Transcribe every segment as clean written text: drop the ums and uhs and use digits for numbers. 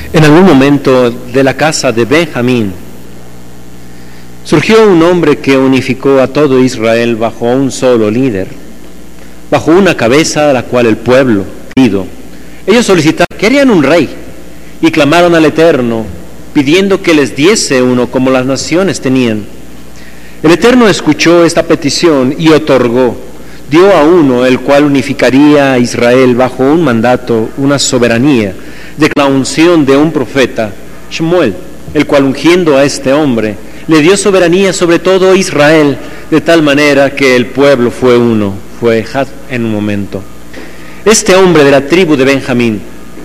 En algún momento de la casa de Benjamín surgió un hombre que unificó a todo Israel bajo un solo líder, bajo una cabeza a la cual el pueblo pidió. Ellos solicitaron, querían un rey y clamaron al Eterno pidiendo que les diese uno como las naciones tenían. El Eterno escuchó esta petición y otorgó, dio a uno el cual unificaría a Israel bajo un mandato, una soberanía, de la unción de un profeta, Shmuel, el cual ungiendo a este hombre, le dio soberanía sobre todo Israel, de tal manera que el pueblo fue uno, fue ejad en un momento. Este hombre de la tribu de Benjamín,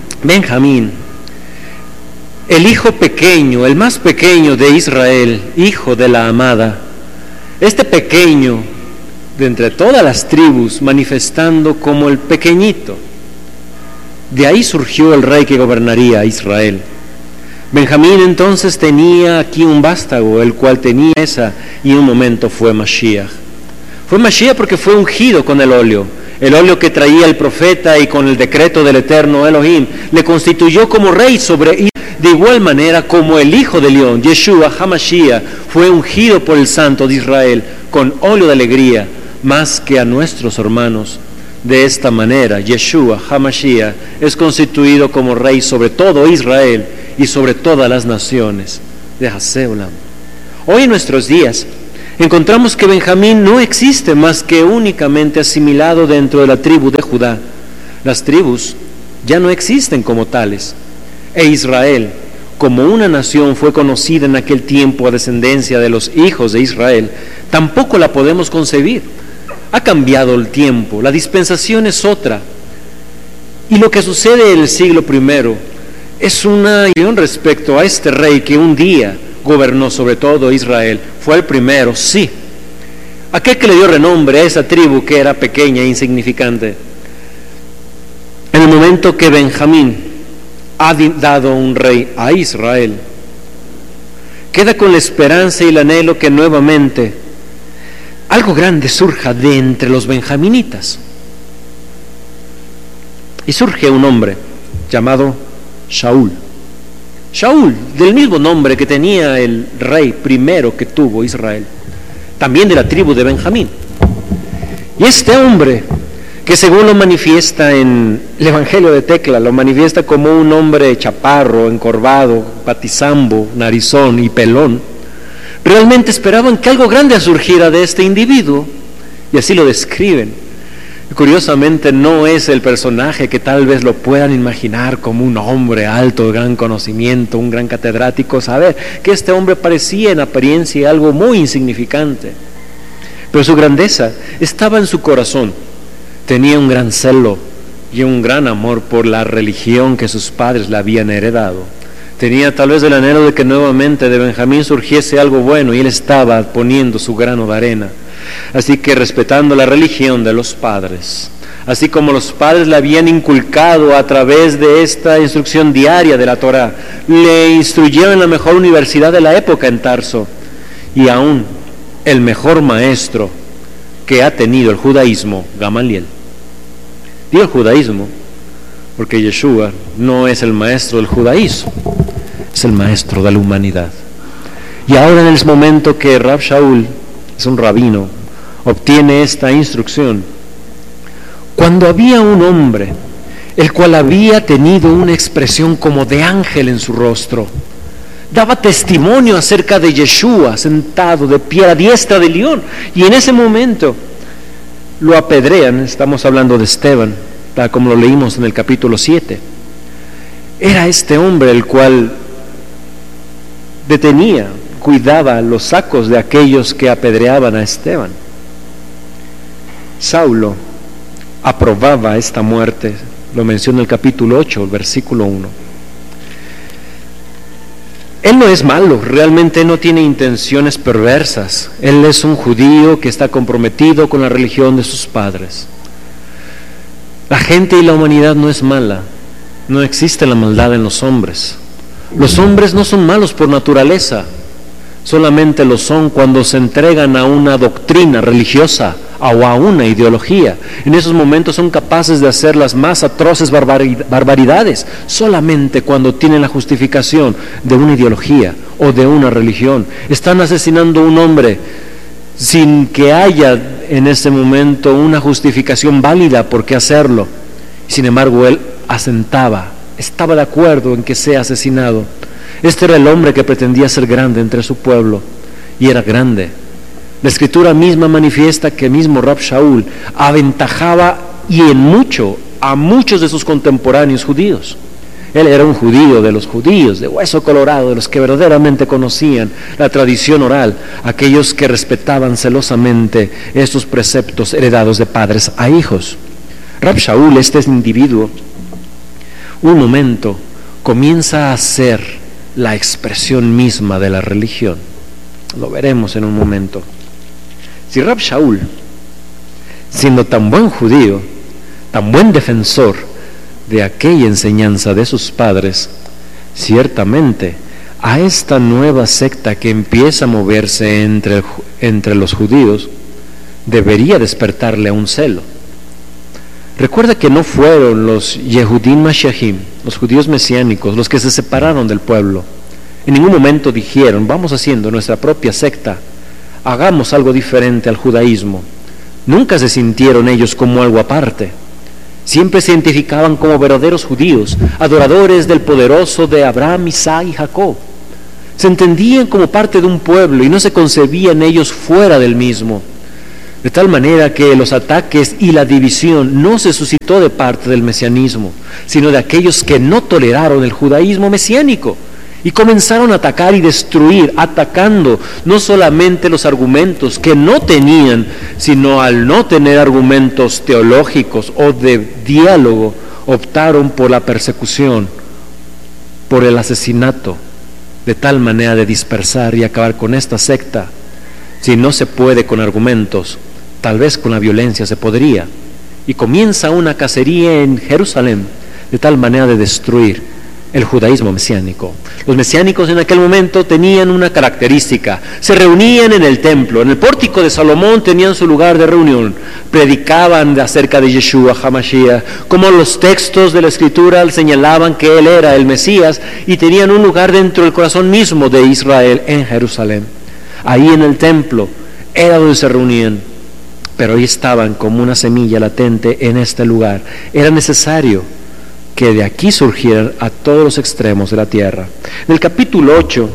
el hijo pequeño, el más pequeño de Israel, hijo de la amada, este pequeño de entre todas las tribus, manifestando como el pequeñito. De ahí surgió el rey que gobernaría a Israel. Benjamín entonces tenía aquí un vástago, el cual tenía esa, y en un momento fue Mashiach. Fue Mashiach porque fue ungido con el óleo que traía el profeta, y con el decreto del eterno Elohim, le constituyó como rey sobre Israel. De igual manera como el hijo de León, Yeshua HaMashiach, fue ungido por el Santo de Israel con óleo de alegría, más que a nuestros hermanos. De esta manera, Yeshua HaMashiach es constituido como rey sobre todo Israel y sobre todas las naciones de Haseolam. Hoy en nuestros días encontramos que Benjamín no existe más que únicamente asimilado dentro de la tribu de Judá. Las tribus ya no existen como tales. E Israel, como una nación fue conocida en aquel tiempo a descendencia de los hijos de Israel, tampoco la podemos concebir. Ha cambiado el tiempo, la dispensación es otra. Y lo que sucede en el siglo I es una idea respecto a este rey que un día gobernó sobre todo Israel. Fue el primero, sí. Aquel que le dio renombre a esa tribu que era pequeña e insignificante. En el momento que Benjamín ha dado un rey a Israel, queda con la esperanza y el anhelo que nuevamente algo grande surja de entre los benjaminitas. Y surge un hombre llamado Shaul, del mismo nombre que tenía el rey primero que tuvo Israel, también de la tribu de Benjamín. Y este hombre, que según lo manifiesta en el Evangelio de Tecla, lo manifiesta como un hombre chaparro, encorvado, patizambo, narizón y pelón, realmente esperaban que algo grande surgiera de este individuo, y así lo describen. Y curiosamente no es el personaje que tal vez lo puedan imaginar como un hombre alto, de gran conocimiento, un gran catedrático, saber que este hombre parecía en apariencia algo muy insignificante, pero su grandeza estaba en su corazón. Tenía un gran celo y un gran amor por la religión que sus padres le habían heredado. Tenía tal vez el anhelo de que nuevamente de Benjamín surgiese algo bueno, y él estaba poniendo su grano de arena. Así que, respetando la religión de los padres, así como los padres le habían inculcado a través de esta instrucción diaria de la Torá, le instruyeron en la mejor universidad de la época en Tarso, y aún el mejor maestro que ha tenido el judaísmo, Gamaliel. Digo el judaísmo porque Yeshua no es el maestro del judaísmo, es el maestro de la humanidad. Y ahora, en el momento que Rab Shaul, es un rabino, obtiene esta instrucción, cuando había un hombre el cual había tenido una expresión como de ángel en su rostro, daba testimonio acerca de Yeshua sentado de pie a la diestra de León, y en ese momento lo apedrean. Estamos hablando de Esteban, tal como lo leímos en el capítulo 7. Era este hombre el cual detenía, cuidaba los sacos de aquellos que apedreaban a Esteban. Saulo aprobaba esta muerte, lo menciona el capítulo 8, el versículo 1. Él no es malo, realmente no tiene intenciones perversas. Él es un judío que está comprometido con la religión de sus padres. La gente y la humanidad no es mala, no existe la maldad en los hombres. Los hombres no son malos por naturaleza, solamente lo son cuando se entregan a una doctrina religiosa, o a una ideología. En esos momentos son capaces de hacer las más atroces barbaridades solamente cuando tienen la justificación de una ideología o de una religión. Están asesinando a un hombre sin que haya en ese momento una justificación válida por qué hacerlo. Sin embargo, él estaba de acuerdo en que sea asesinado. Este era el hombre que pretendía ser grande entre su pueblo, y era grande. La Escritura misma manifiesta que mismo Rab Shaul aventajaba y en mucho a muchos de sus contemporáneos judíos. Él era un judío de los judíos, de hueso colorado, de los que verdaderamente conocían la tradición oral, aquellos que respetaban celosamente estos preceptos heredados de padres a hijos. Rab Shaul, este individuo, un momento comienza a ser la expresión misma de la religión. Lo veremos en un momento. Si Rab Shaul, siendo tan buen judío, tan buen defensor de aquella enseñanza de sus padres, ciertamente a esta nueva secta que empieza a moverse entre los judíos, debería despertarle a un celo. Recuerda que no fueron los Yehudim Mashiachim, los judíos mesiánicos, los que se separaron del pueblo. En ningún momento dijeron, vamos haciendo nuestra propia secta, hagamos algo diferente al judaísmo. Nunca se sintieron ellos como algo aparte. Siempre se identificaban como verdaderos judíos, adoradores del poderoso de Abraham, Isaac y Jacob. Se entendían como parte de un pueblo y no se concebían ellos fuera del mismo. De tal manera que los ataques y la división no se suscitó de parte del mesianismo, sino de aquellos que no toleraron el judaísmo mesiánico y comenzaron a atacar y destruir, atacando no solamente los argumentos que no tenían, sino al no tener argumentos teológicos o de diálogo, optaron por la persecución, por el asesinato, de tal manera de dispersar y acabar con esta secta. Si no se puede con argumentos, tal vez con la violencia se podría. Y comienza una cacería en Jerusalén, de tal manera de destruir el judaísmo mesiánico. Los mesiánicos en aquel momento tenían una característica: se reunían en el templo, en el pórtico de Salomón tenían su lugar de reunión, predicaban acerca de Yeshua HaMashiach, como los textos de la Escritura señalaban que él era el Mesías, y tenían un lugar dentro del corazón mismo de Israel en Jerusalén. Ahí en el templo era donde se reunían, pero ahí estaban como una semilla latente en este lugar. Era necesario que de aquí surgieran a todos los extremos de la tierra. En el capítulo 8,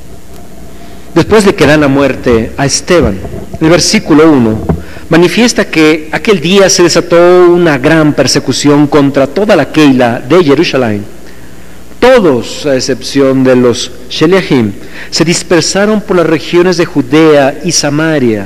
después de que dan la muerte a Esteban, el versículo 1 manifiesta que aquel día se desató una gran persecución contra toda la Keila de Jerusalén. Todos, a excepción de los Sheliachim, se dispersaron por las regiones de Judea y Samaria.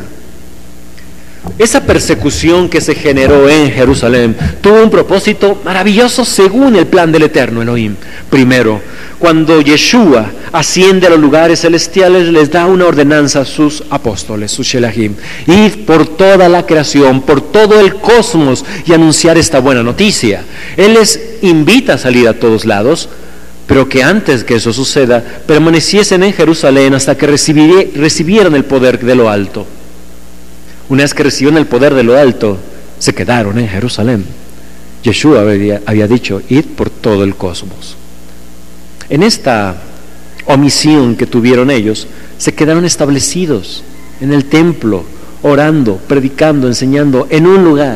Esa persecución que se generó en Jerusalén tuvo un propósito maravilloso según el plan del eterno Elohim. Primero, cuando Yeshua asciende a los lugares celestiales, les da una ordenanza a sus apóstoles, sus Sheliachim: ir por toda la creación, por todo el cosmos, y anunciar esta buena noticia. Él les invita a salir a todos lados, pero que antes que eso suceda, permaneciesen en Jerusalén hasta que recibieran el poder de lo alto. Una vez que recibieron el poder de lo alto, se quedaron en Jerusalén. Yeshua había dicho: id por todo el cosmos. En esta omisión que tuvieron ellos, se quedaron establecidos en el templo, orando, predicando, enseñando en un lugar.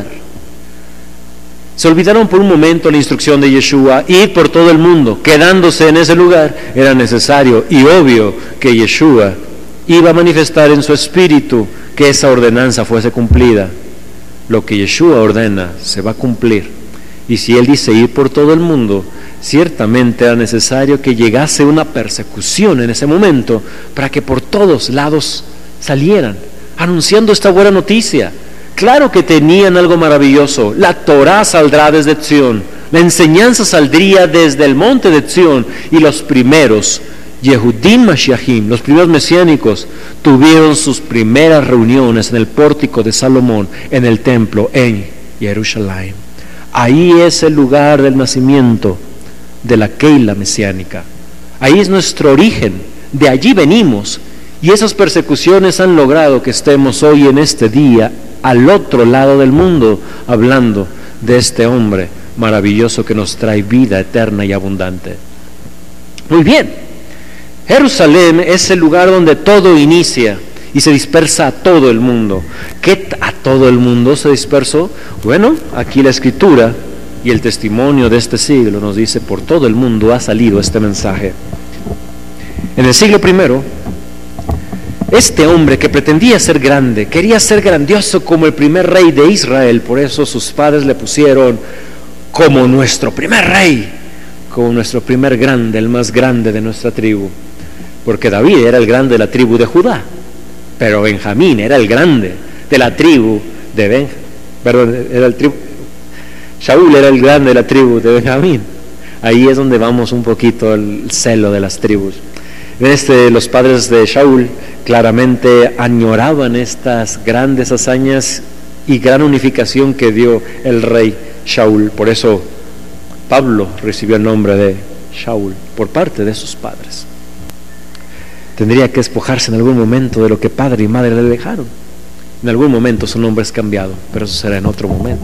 Se olvidaron por un momento la instrucción de Yeshua: id por todo el mundo. Quedándose en ese lugar, era necesario y obvio que Yeshua iba a manifestar en su espíritu que esa ordenanza fuese cumplida. Lo que Yeshua ordena se va a cumplir. Y si Él dice ir por todo el mundo, ciertamente era necesario que llegase una persecución en ese momento para que por todos lados salieran anunciando esta buena noticia. Claro que tenían algo maravilloso: la Torá saldrá desde Sion, la enseñanza saldría desde el monte de Sion, y los primeros Yehudim Mashiachim, los primeros mesiánicos, tuvieron sus primeras reuniones en el pórtico de Salomón, en el templo en Jerusalén. Ahí es el lugar del nacimiento de la Keila mesiánica. Ahí es nuestro origen, de allí venimos, y esas persecuciones han logrado que estemos hoy en este día al otro lado del mundo, hablando de este hombre maravilloso que nos trae vida eterna y abundante. Muy bien, Jerusalén es el lugar donde todo inicia y se dispersa a todo el mundo. ¿Qué a todo el mundo se dispersó? Bueno, aquí la Escritura y el testimonio de este siglo nos dice: por todo el mundo ha salido este mensaje. En el siglo I, este hombre que pretendía ser grande, quería ser grandioso como el primer rey de Israel, por eso sus padres le pusieron como nuestro primer rey, como nuestro primer grande, el más grande de nuestra tribu, porque David era el grande de la tribu de Judá, pero Benjamín era el grande de la tribu de Shaul era el grande de la tribu de Benjamín. Ahí es donde vamos un poquito el celo de las tribus. Los padres de Shaul claramente añoraban estas grandes hazañas y gran unificación que dio el rey Shaul. Por eso Pablo recibió el nombre de Shaul por parte de sus padres. Tendría que despojarse en algún momento de lo que padre y madre le dejaron. En algún momento su nombre es cambiado, pero eso será en otro momento.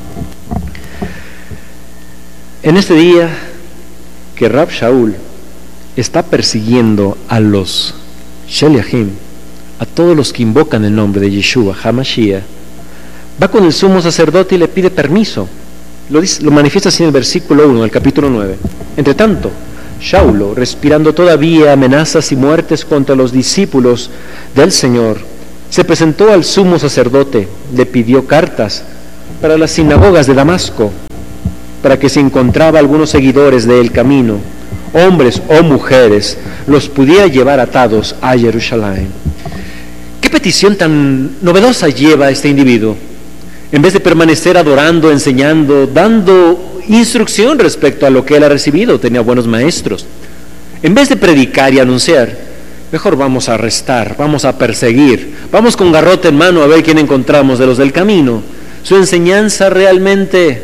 En este día que Rab Shaul está persiguiendo a los Sheliachim, a todos los que invocan el nombre de Yeshua HaMashiach, va con el sumo sacerdote y le pide permiso. Lo manifiesta así en el versículo 1 del capítulo 9. Entre tanto, Shaulo, respirando todavía amenazas y muertes contra los discípulos del Señor, se presentó al sumo sacerdote, le pidió cartas para las sinagogas de Damasco, para que si encontraba algunos seguidores del camino, hombres o mujeres, los pudiera llevar atados a Jerusalén. ¿Qué petición tan novedosa lleva este individuo? En vez de permanecer adorando, enseñando, dando instrucción respecto a lo que él ha recibido, tenía buenos maestros. En vez de predicar y anunciar, mejor vamos a arrestar, vamos a perseguir, vamos con garrote en mano a ver quién encontramos de los del camino. Su enseñanza realmente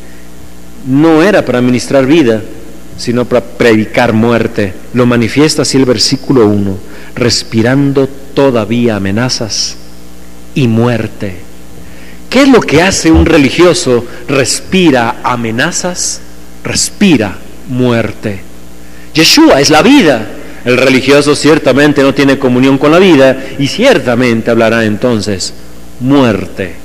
no era para ministrar vida, sino para predicar muerte. Lo manifiesta así el versículo 1, respirando todavía amenazas y muerte. ¿Qué es lo que hace un religioso? Respira amenazas, respira muerte. Yeshua es la vida. El religioso ciertamente no tiene comunión con la vida y ciertamente hablará entonces muerte.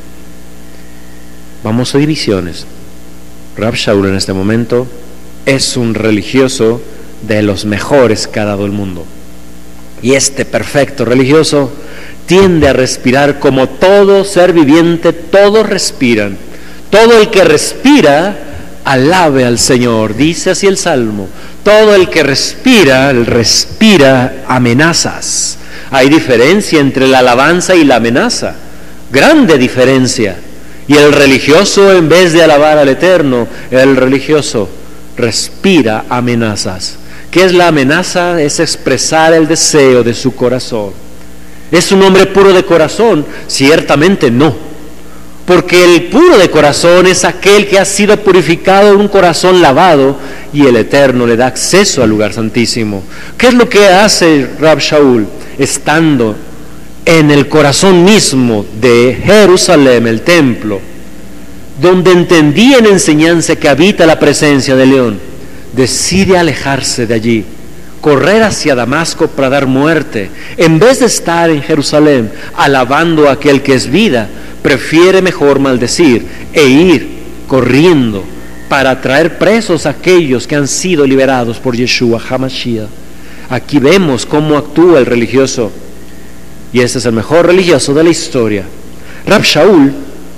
Vamos a divisiones. Rab Shaul en este momento es un religioso de los mejores que ha dado el mundo. Y este perfecto religioso tiende a respirar como todo ser viviente, todos respiran. Todo el que respira, alabe al Señor. Dice así el Salmo, todo el que respira, respira amenazas. Hay diferencia entre la alabanza y la amenaza, grande diferencia. Y el religioso, en vez de alabar al Eterno, el religioso respira amenazas. ¿Qué es la amenaza? Es expresar el deseo de su corazón. ¿Es un hombre puro de corazón? Ciertamente no, porque el puro de corazón es aquel que ha sido purificado en un corazón lavado y el Eterno le da acceso al lugar santísimo. ¿Qué es lo que hace Rab Shaul? Estando en el corazón mismo de Jerusalén, el templo, donde entendía en enseñanza que habita la presencia del león, decide alejarse de allí, correr hacia Damasco para dar muerte. En vez de estar en Jerusalén alabando a aquel que es vida, prefiere mejor maldecir e ir corriendo para traer presos a aquellos que han sido liberados por Yeshua HaMashiach. Aquí vemos cómo actúa el religioso, y este es el mejor religioso de la historia. Rab Shaul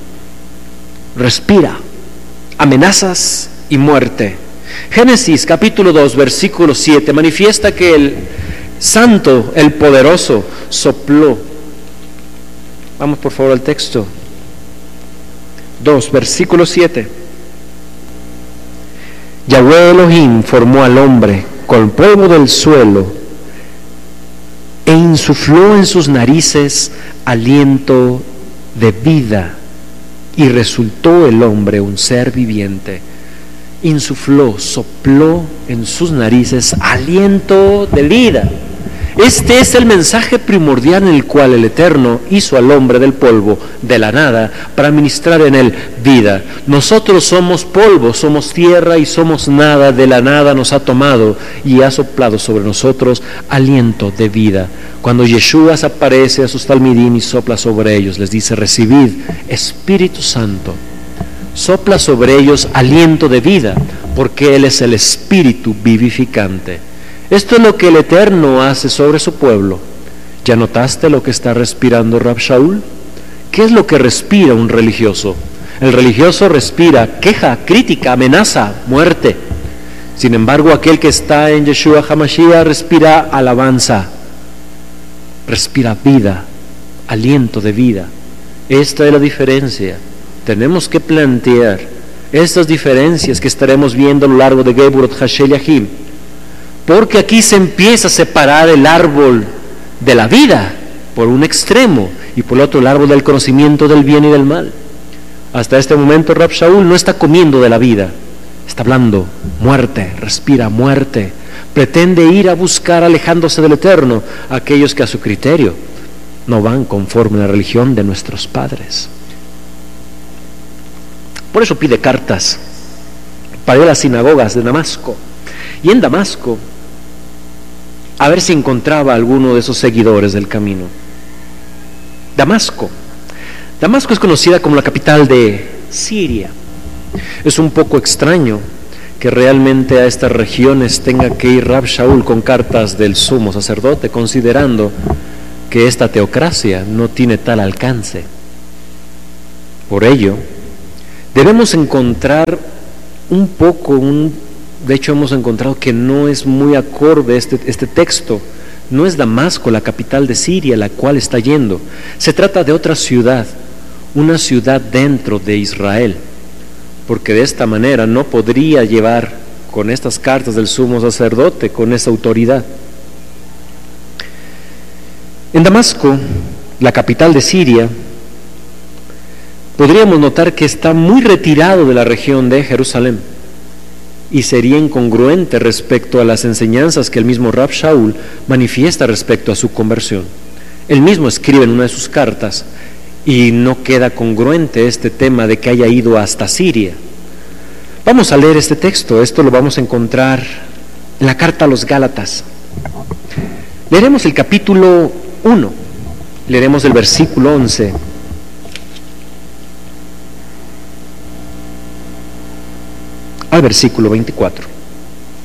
respira amenazas y muerte. Génesis capítulo 2 versículo 7 manifiesta que el santo, el poderoso, sopló. Vamos por favor al texto. 2 versículo 7. Yahweh Elohim formó al hombre con polvo del suelo e insufló en sus narices aliento de vida, y resultó el hombre un ser viviente. Insufló, sopló en sus narices aliento de vida. Este es el mensaje primordial en el cual el Eterno hizo al hombre del polvo, de la nada, para ministrar en él vida. Nosotros somos polvo, somos tierra y somos nada, de la nada nos ha tomado y ha soplado sobre nosotros aliento de vida. Cuando Yeshua aparece a sus talmidim y sopla sobre ellos, les dice: recibid Espíritu Santo. Sopla sobre ellos aliento de vida, porque Él es el Espíritu vivificante. Esto es lo que el Eterno hace sobre su pueblo. ¿Ya notaste lo que está respirando Rab Shaul? ¿Qué es lo que respira un religioso? El religioso respira queja, crítica, amenaza, muerte. Sin embargo, aquel que está en Yeshua HaMashiach respira alabanza, respira vida, aliento de vida. Esta es la diferencia. Tenemos que plantear estas diferencias que estaremos viendo a lo largo de Geburot Hashel Yahim, porque aquí se empieza a separar el árbol de la vida por un extremo y por el otro el árbol del conocimiento del bien y del mal. Hasta este momento Rab Shaul no está comiendo de la vida, está hablando muerte, respira muerte, pretende ir a buscar, alejándose del Eterno, a aquellos que a su criterio no van conforme a la religión de nuestros padres. Por eso pide cartas para ir a las sinagogas de Damasco, y en Damasco a ver si encontraba alguno de esos seguidores del camino. Damasco es conocida como la capital de Siria. Es un poco extraño que realmente a estas regiones tenga que ir Rab Shaul con cartas del sumo sacerdote, considerando que esta teocracia no tiene tal alcance. Por ello, debemos encontrar de hecho hemos encontrado que no es muy acorde este texto. No es Damasco la capital de Siria la cual está yendo. Se trata de otra ciudad, una ciudad dentro de Israel, porque de esta manera no podría llevar con estas cartas del sumo sacerdote, con esa autoridad. En Damasco, la capital de Siria, podríamos notar que está muy retirado de la región de Jerusalén y sería incongruente respecto a las enseñanzas que el mismo Rab Shaul manifiesta respecto a su conversión. Él mismo escribe en una de sus cartas y no queda congruente este tema de que haya ido hasta Siria. Vamos a leer este texto. Esto lo vamos a encontrar en la carta a los Gálatas. Leeremos el capítulo 1, leeremos el versículo 11 al versículo 24.